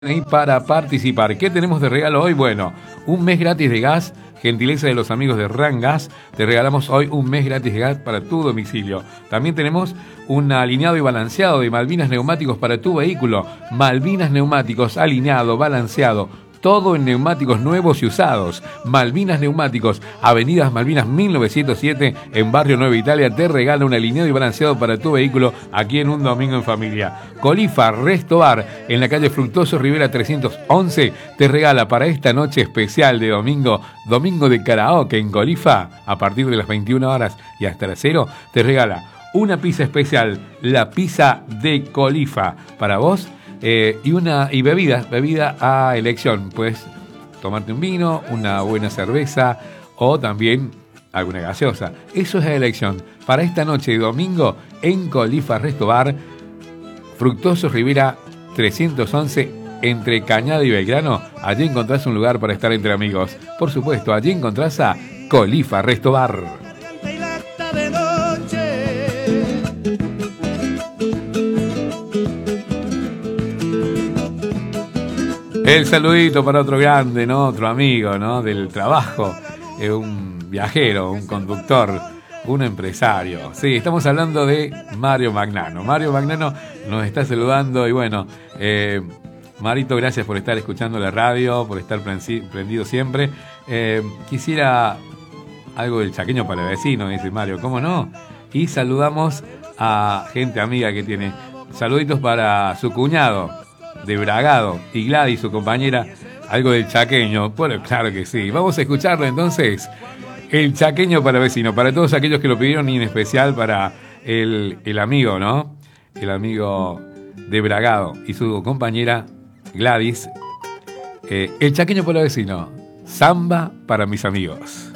Y para participar, ¿qué tenemos de regalo hoy? Bueno, un mes gratis de gas, gentileza de los amigos de Rangas. Te regalamos hoy un mes gratis de gas para tu domicilio. También tenemos un alineado y balanceado de Malvinas Neumáticos para tu vehículo. Malvinas Neumáticos, alineado, balanceado. Todo en neumáticos nuevos y usados. Malvinas Neumáticos, Avenidas Malvinas 1907, en Barrio Nueva Italia, te regala un alineado y balanceado para tu vehículo aquí en un domingo en familia. Colifa Resto Bar, en la calle Fructuoso Rivera 311, te regala para esta noche especial de domingo, domingo de karaoke en Colifa, a partir de las 21 horas y hasta las 0, te regala una pizza especial, la pizza de Colifa, para vos. Y bebida a elección. Puedes tomarte un vino, una buena cerveza o también alguna gaseosa. Eso es a elección. Para esta noche de domingo en Colifa Resto Bar, Fructuoso Rivera 311, entre Cañada y Belgrano. Allí encontrás un lugar para estar entre amigos. Por supuesto, allí encontrás a Colifa Resto Bar. El saludito para otro grande, ¿no? Otro amigo, ¿no? Del trabajo, un viajero, un conductor, un empresario. Sí, estamos hablando de Mario Magnano. Mario Magnano nos está saludando y bueno, Marito, gracias por estar escuchando la radio, por estar prendido siempre. Quisiera algo del chaqueño para el vecino, dice Mario, ¿cómo no? Y saludamos a gente amiga que tiene. Saluditos para su cuñado de Bragado y Gladys, su compañera, algo del chaqueño. Bueno, claro que sí. Vamos a escucharlo entonces. El chaqueño para vecino, para todos aquellos que lo pidieron y en especial para el amigo, ¿no? El amigo de Bragado y su compañera Gladys. El chaqueño para vecino. Samba para mis amigos.